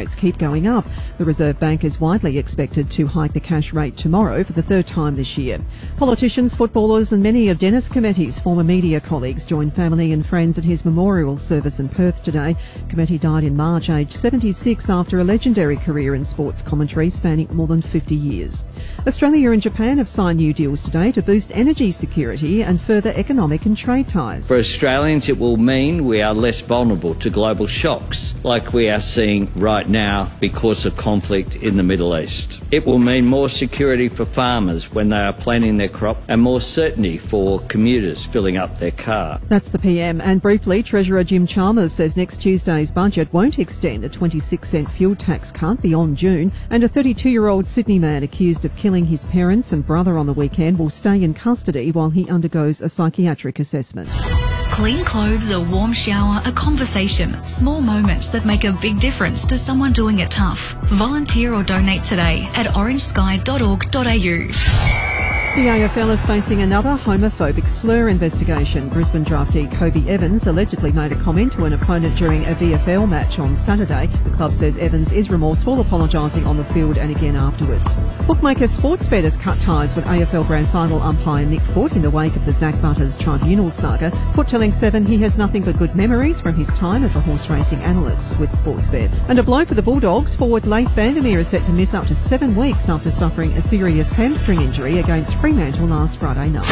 rates keep going up. The Reserve Bank is widely expected to hike the cash rate tomorrow for the third time this year. Politicians, footballers and many of Dennis Cometty's former media colleagues joined family and friends at his memorial service in Perth today. Cometty died in March, aged 76, after a legendary career in sports commentary spanning more than 50 years. Australia and Japan have signed new deals today to boost energy security and further economic and trade ties. For Australians, it will mean we are less vulnerable to global shocks like we are seeing right now because of conflict in the Middle East. It will mean more security for farmers when they are planting their crop and more certainty for commuters filling up their car. That's the PM. And briefly, Treasurer Jim Chalmers says next Tuesday's budget won't extend the 26-cent fuel tax cut beyond June, and a 32-year-old Sydney man accused of killing his parents and brother on the weekend will stay in custody while he undergoes a psychiatric assessment. Clean clothes, a warm shower, a conversation. Small moments that make a big difference to someone doing it tough. Volunteer or donate today at orangesky.org.au. The AFL is facing another homophobic slur investigation. Brisbane draftee Kobe Evans allegedly made a comment to an opponent during a VFL match on Saturday. The club says Evans is remorseful, apologising on the field and again afterwards. Bookmaker Sportsbet has cut ties with AFL Grand Final umpire Nick Foote in the wake of the Zach Butters tribunal saga. Foote telling Seven he has nothing but good memories from his time as a horse racing analyst with Sportsbet. And a blow for the Bulldogs. Forward Leif Vandermeer is set to miss up to 7 weeks after suffering a serious hamstring injury against Fremantle last Friday night.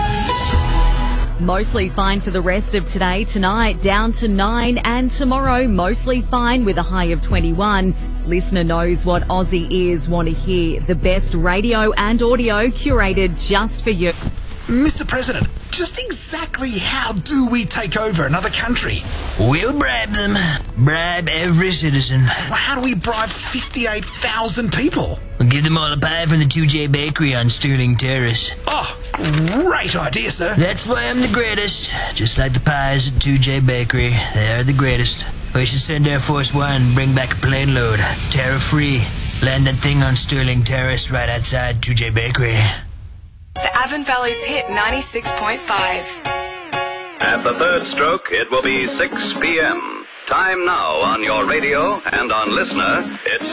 Mostly fine for the rest of today. Tonight down to 9, and tomorrow mostly fine with a high of 21. Listener knows what Aussie ears want to hear. The best radio and audio curated just for you. Mr. President, just exactly how do we take over another country? We'll bribe them. Bribe every citizen. How do we bribe 58,000 people? We'll give them all a pie from the 2J Bakery on Stirling Terrace. Oh, great idea, sir. That's why I'm the greatest. Just like the pies at 2J Bakery, they are the greatest. We should send Air Force One and bring back a plane load. Tariff-free. Land that thing on Stirling Terrace right outside 2J Bakery. The Avon Valley's hit 96.5. At the third stroke, it will be 6 p.m. Time now on your radio and on Listener. It's